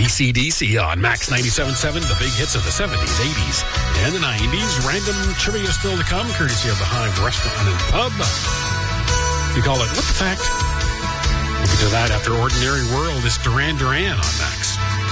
AC/DC on Max 97.7, the big hits of the 70s, 80s, and the 90s. Random trivia still to come, courtesy of the Hive Restaurant and Pub. You call it What the Fact? We'll get to that after Ordinary World. It's Duran Duran on Max.